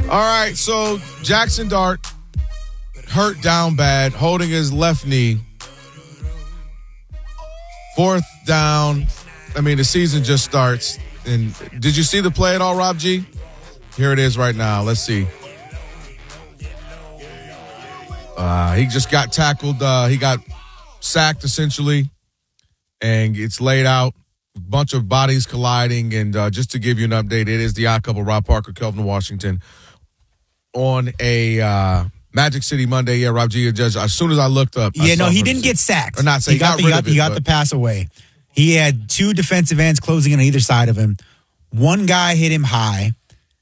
All right, so Jackson Dart hurt down bad, holding his left knee. 4th down. I mean, the season just starts. And did you see the play at all, Rob G? Here it is right now. Let's see. He just got tackled. He got sacked, essentially, and it's laid out. A bunch of bodies colliding. And just to give you an update, it is the odd couple, Rob Parker, Kelvin Washington, on a Magic City Monday. Yeah, Rob G, Judge. As soon as I looked up. Yeah, no, he didn't get sacked. Or not sacked. He got the pass away. He had 2 defensive ends closing on either side of him. One guy hit him high.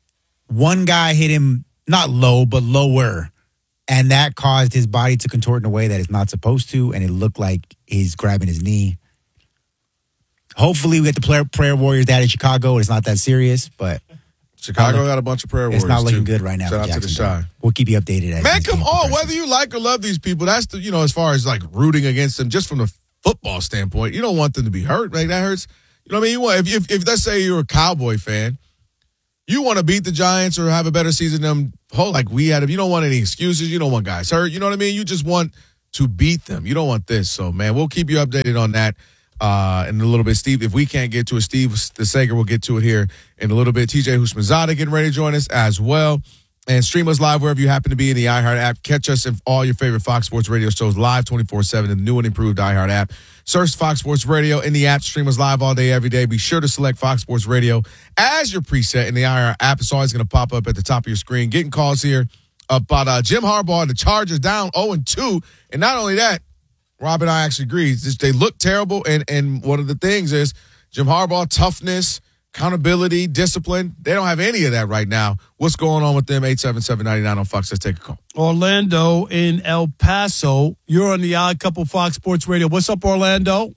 One guy hit him not low, but lower. And that caused his body to contort in a way that it's not supposed to, and it looked like he's grabbing his knee. Hopefully we get the prayer warriors down in Chicago. It's not that serious, but Chicago got a bunch of prayer warriors. It's not looking good right now. Shout out to the Shy. We'll keep you updated. Man, come on. Whether you like or love these people, that's the, as far as like rooting against them, just from the football standpoint, you don't want them to be hurt. Like that hurts. You know what I mean? You want if let's say you're a Cowboy fan, you want to beat the Giants or have a better season than them. Like we had. You don't want any excuses. You don't want guys hurt. You know what I mean? You just want to beat them. You don't want this. So man, we'll keep you updated on that. In a little bit, Steve. If we can't get to it, Steve the Sager will get to it here in a little bit. TJ Houshmandzadeh getting ready to join us as well. And stream us live wherever you happen to be in the iHeart app. Catch us in all your favorite Fox Sports Radio shows live 24/7 in the new and improved iHeart app. Search Fox Sports Radio in the app. Stream us live all day, every day. Be sure to select Fox Sports Radio as your preset in the iHeart app. It's always going to pop up at the top of your screen. Getting calls here about Jim Harbaugh and the Chargers down 0-2. And not only that, Rob and I actually agree. They look terrible, and one of the things is Jim Harbaugh, toughness, accountability, discipline. They don't have any of that right now. What's going on with them? 877-99 on Fox. Let's take a call. Orlando in El Paso. You're on the Odd Couple Fox Sports Radio. What's up, Orlando?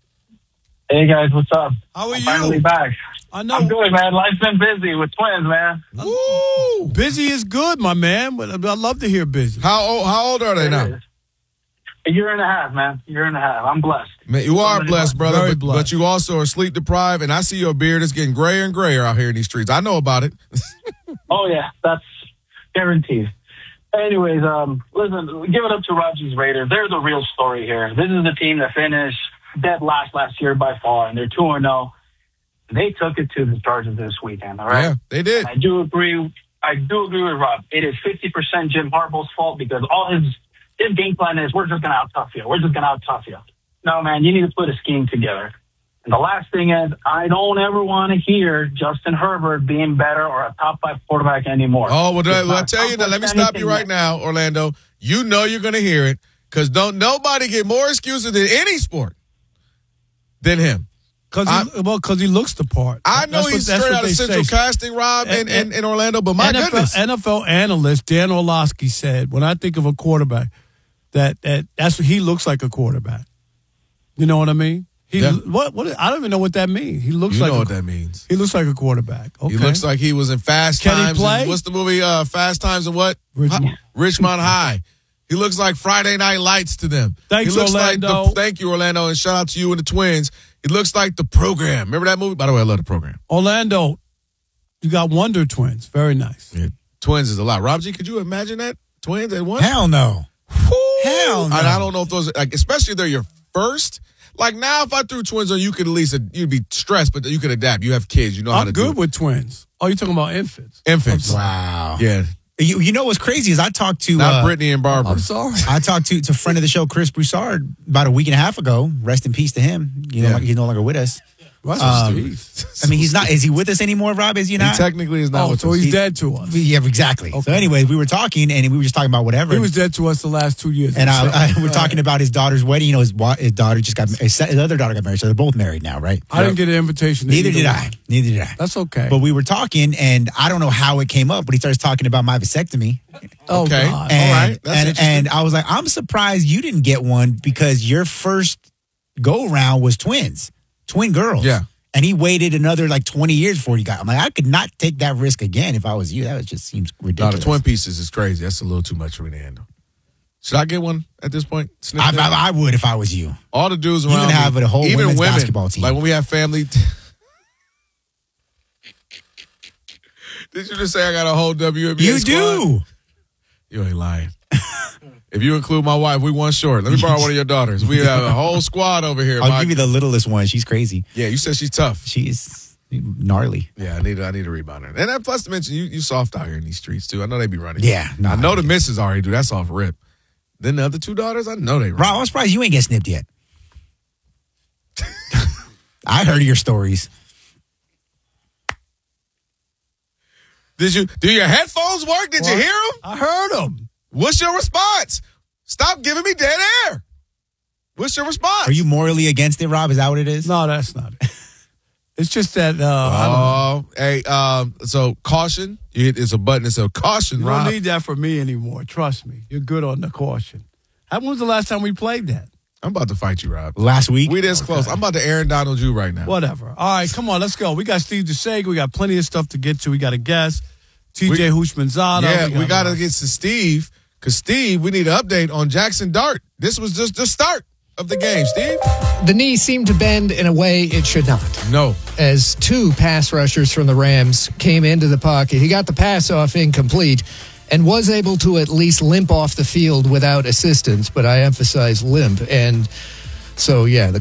Hey, guys. What's up? How are you? Finally back. I know. I'm good, man. Life's been busy with twins, man. Woo! Busy is good, my man. But I'd love to hear busy. How old are they now? A year and a half, man. Year and a half. I'm blessed. Man, you are blessed, brother. Very but, blessed. But you also are sleep deprived, and I see your beard is getting grayer and grayer out here in these streets. I know about it. Oh, yeah. That's guaranteed. Anyways, listen, give it up to Rogers Raiders. They're the real story here. This is the team that finished dead last year by far, and they're 2-0. They took it to the Chargers this weekend, all right? Yeah, they did. And I do agree with Rob. It is 50% Jim Harbaugh's fault because all his game plan is we're just going to out-tough you. We're just going to out-tough you. No, man, you need to put a scheme together. And the last thing is I don't ever want to hear Justin Herbert being better or a top 5 quarterback anymore. Oh, well, I tell you that. Let me stop you right now, Orlando. You know you're going to hear it because don't nobody get more excuses in any sport than him. Because he looks the part. I know he's straight out of Central Casting, Rob, in Orlando, but my goodness. NFL analyst Dan Orlovsky said, when I think of a quarterback, that's what he looks like a quarterback. You know what I mean? What I don't even know what that means. He looks like what that means. He looks like a quarterback. Okay. He looks like he was in Fast Can Times. He play? What's the movie Fast Times and what? Richmond High. He looks like Friday Night Lights to them. Thanks, he looks Orlando. Thank you, Orlando, and shout out to you and the Twins. He looks like The Program. Remember that movie? By the way, I love The Program. Orlando, you got Wonder Twins. Very nice. Yeah, twins is a lot. Rob G, could you imagine that? Twins at once? Hell no. Hell no. And I don't know if those, like, especially if they're your first. Like now, if I threw twins on, you could at least, you'd be stressed, but you could adapt. You have kids. You know how to do it. I'm good with twins. Oh, you're talking about infants. Infants. Wow. Yeah. You know what's crazy is I talked to not Brittany and Barbara. I'm sorry. I talked to a friend of the show, Chris Broussard, about a week and a half ago. Rest in peace to him. He's no longer with us. I mean, he's not. Is he with us anymore, Rob? Is he not? He technically is not. So he's dead to us. Yeah, exactly. Okay. So, anyways, we were talking, and we were just talking about whatever. He was dead to us the last 2 years. And we're talking about his daughter's wedding. You know, his daughter just got his other daughter got married, so they're both married now, right? I didn't get an invitation. Neither did I. That's okay. But we were talking, and I don't know how it came up, but he starts talking about my vasectomy. Oh, okay. God. And, all right. That's and I was like, I'm surprised you didn't get one because your first go round was twin girls. Yeah. And he waited another like 20 years before he got. I'm like, I could not take that risk again if I was you. That just seems ridiculous. No, the twin pieces is crazy. That's a little too much for me to handle. Should I get one at this point? I would if I was you. All the dudes around you can have a whole even women's women, basketball team. like when we have family. Did you just say I got a whole WNBA You squad? do. You ain't lying. If you include my wife, we one short. Let me borrow one of your daughters. We have a whole squad over here. I'll give you the littlest one. She's crazy. Yeah, you said she's tough. She's gnarly. Yeah, I need to rebound her. And plus to mention, you soft out here in these streets, too. I know they be running. Yeah. I know the missus already do. That's off rip. Then the other two daughters, I know they run. Rob, I'm surprised you ain't get snipped yet. I heard your stories. Do your headphones work? Did you hear them? I heard them. What's your response? Stop giving me dead air. What's your response? Are you morally against it, Rob? Is that what it is? No, that's not it. It's just that I don't know. So caution. It's a button that says caution, You Rob. don't need that from me anymore. Trust me. You're good on the caution. When was the last time we played that? I'm about to fight you, Rob. Last week? We this close. I'm about to Aaron Donald you right now. Whatever. All right, come on, let's go. We got Steve DeSager. We got plenty of stuff to get to. We got a guest, TJ Houshmandzadeh. Yeah, we got to get to Steve, because Steve, we need an update on Jackson Dart. This was just the start of the game, Steve. The knee seemed to bend in a way it should not. No. As two pass rushers from the Rams came into the pocket, he got the pass off incomplete and was able to at least limp off the field without assistance, but I emphasize limp. And so, yeah, the